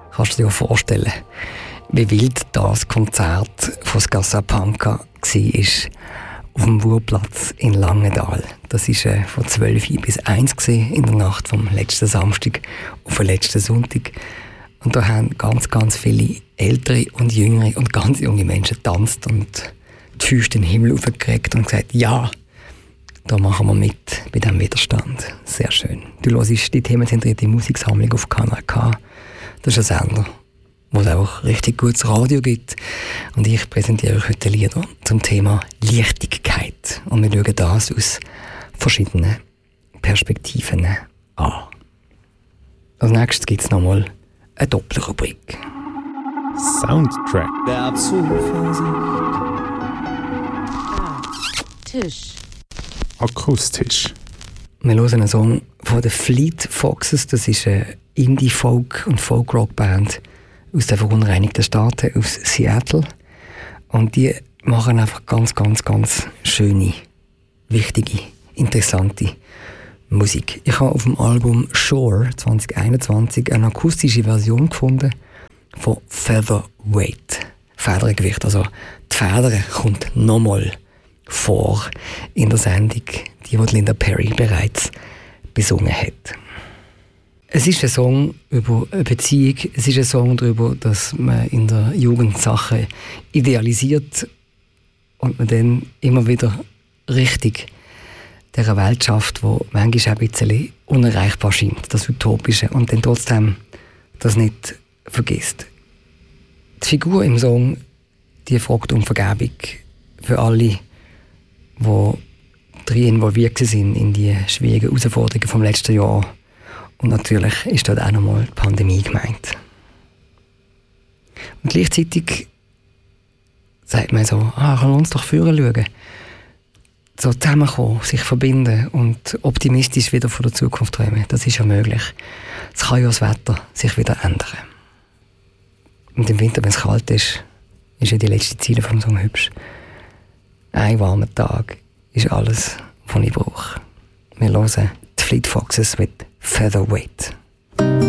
Kannst du dir vorstellen, wie wild das Konzert von Scassa Panca war auf dem Wurplatz in Langenthal. Das war von 12 bis 1 in der Nacht vom letzten Samstag auf den letzten Sonntag. Und da haben ganz viele ältere und jüngere und ganz junge Menschen getanzt und die Füße in den Himmel aufgekriegt und gesagt, ja, da machen wir mit bei diesem Widerstand. Sehr schön. Du hörst die themenzentrierte Musiksammlung auf Kanal K. Das ist ein Sender, wo es auch richtig gutes Radio gibt. Und ich präsentiere euch heute Lieder zum Thema Leichtigkeit. Und wir schauen das aus verschiedenen Perspektiven an. Als nächstes gibt es nochmal eine Doppelrubrik. Soundtrack. Der Zuversicht. Tisch. Akustisch. Wir hören einen Song von den Fleet Foxes. Das ist eine Indie-Folk- und Folk-Rock-Band aus den Verunreinigten Staaten, aus Seattle. Und die machen einfach ganz schöne, wichtige, interessante Musik. Ich habe auf dem Album Shore 2021 eine akustische Version gefunden von Featherweight. Federgewicht, also die Feder kommt nochmal vor in der Sendung, die Linda Perry bereits besungen hat. Es ist ein Song über eine Beziehung, es ist ein Song darüber, dass man in der Jugend Sachen idealisiert und man dann immer wieder richtig dieser Welt schafft, die manchmal auch ein bisschen unerreichbar scheint, das Utopische, und dann trotzdem das nicht vergisst. Die Figur im Song, die fragt um Vergebung für alle, die drin involviert sind in die schwierigen Herausforderungen vom letzten Jahr. Und natürlich ist dort auch nochmal die Pandemie gemeint. Und gleichzeitig sagt man so, können wir uns doch führen schauen. So zusammenkommen, sich verbinden und optimistisch wieder von der Zukunft träumen, das ist ja möglich. Es kann ja das Wetter sich wieder ändern. Und im Winter, wenn es kalt ist ja die letzte Zeile vom Song hübsch. Ein warmer Tag ist alles, was ich brauche. Wir hören die Fleet Foxes mit Featherweight.